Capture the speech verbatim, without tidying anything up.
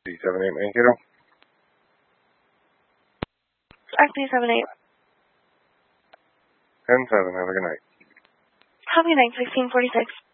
D seven eight Mankato. D seven eight. ten seven, have a good night. Have a good night, sixteen forty-six.